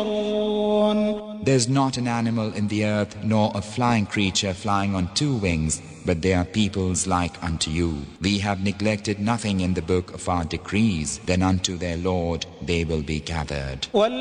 There's not an animal in the earth, nor a flying creature flying on two wings, but they are peoples like unto you. We have neglected nothing in the book of our decrees, then unto their Lord they will be gathered.